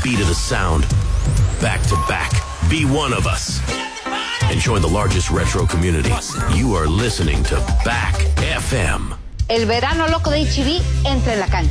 beat of the sound. Back to back. Be one of us. And join the largest retro community. You are listening to Back FM. El verano loco de HB entra en la cancha.